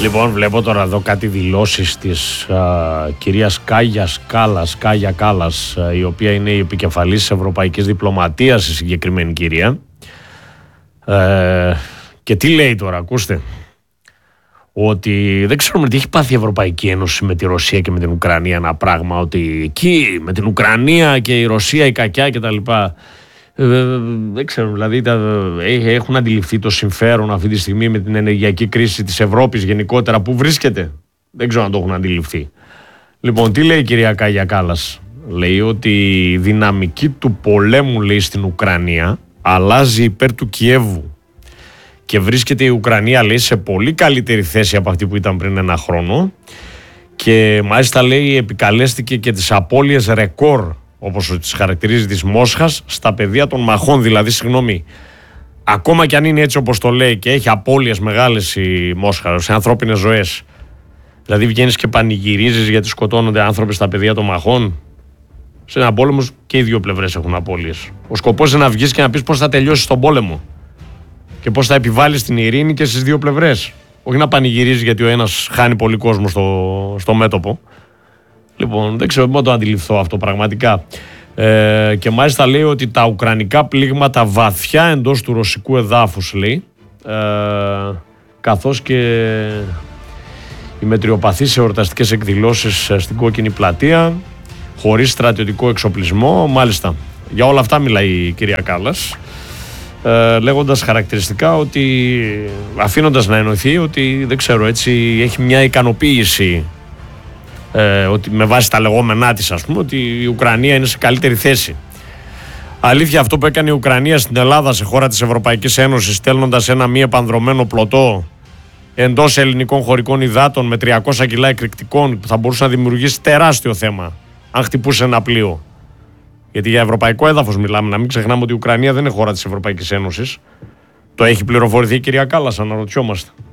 Λοιπόν, βλέπω τώρα εδώ κάτι δηλώσεις της κυρίας Κάγια Κάλλας, η οποία είναι η επικεφαλής της Ευρωπαϊκής Διπλωματίας, η συγκεκριμένη κυρία. Και τι λέει τώρα, ακούστε. Ότι δεν ξέρουμε τι έχει πάθει η Ευρωπαϊκή Ένωση με τη Ρωσία και με την Ουκρανία. Ένα πράγμα ότι εκεί με την Ουκρανία και η Ρωσία η κακιά κτλ. Δεν ξέρω, δηλαδή έχουν αντιληφθεί το συμφέρον αυτή τη στιγμή με την ενεργειακή κρίση της Ευρώπης γενικότερα που βρίσκεται. Δεν ξέρω αν το έχουν αντιληφθεί. Λοιπόν, τι λέει η κυρία Κάγια Κάλλας? Λέει ότι η δυναμική του πολέμου, λέει, στην Ουκρανία αλλάζει υπέρ του Κιέβου και βρίσκεται η Ουκρανία, λέει, σε πολύ καλύτερη θέση από αυτή που ήταν πριν ένα χρόνο και μάλιστα, λέει, επικαλέστηκε και τις απώλειες ρεκόρ, όπως τις χαρακτηρίζει, της Μόσχας στα πεδία των μαχών. Δηλαδή, συγγνώμη, ακόμα κι αν είναι έτσι όπως το λέει και έχει απώλειες μεγάλες η Μόσχα σε ανθρώπινες ζωές, δηλαδή βγαίνεις και πανηγυρίζεις γιατί σκοτώνονται άνθρωποι στα πεδία των μαχών. Σε έναν πόλεμο και οι δύο πλευρές έχουν απώλειες. Ο σκοπός είναι να βγεις και να πεις πώς θα τελειώσεις τον πόλεμο και πώς θα επιβάλλεις την ειρήνη και στις δύο πλευρές. Όχι να πανηγυρίζεις γιατί ο ένας χάνει πολύ κόσμο στο μέτωπο. Λοιπόν, δεν ξέρω πώς το αντιληφθώ αυτό πραγματικά. Και μάλιστα λέει ότι τα ουκρανικά πλήγματα βαθιά εντός του ρωσικού εδάφους, λέει, καθώς και οι μετριοπαθείς εορταστικές εκδηλώσεις στην Κόκκινη Πλατεία, χωρίς στρατιωτικό εξοπλισμό, μάλιστα. Για όλα αυτά μιλάει η κυρία Κάλλας, λέγοντας χαρακτηριστικά ότι, αφήνοντας να εννοηθεί ότι, δεν ξέρω, έτσι έχει μια ικανοποίηση, ότι με βάση τα λεγόμενά της, ας πούμε, ότι η Ουκρανία είναι σε καλύτερη θέση. Αλήθεια αυτό που έκανε η Ουκρανία στην Ελλάδα, σε χώρα της Ευρωπαϊκής Ένωσης, στέλνοντας ένα μη επανδρωμένο πλωτό εντός ελληνικών χωρικών υδάτων με 300 κιλά εκρηκτικών, που θα μπορούσε να δημιουργήσει τεράστιο θέμα αν χτυπούσε ένα πλοίο. Γιατί για ευρωπαϊκό έδαφος μιλάμε, να μην ξεχνάμε ότι η Ουκρανία δεν είναι χώρα της Ευρωπαϊκής Ένωσης. Το έχει πληροφορηθεί η κυρία Κάλλας, αναρωτιόμαστε.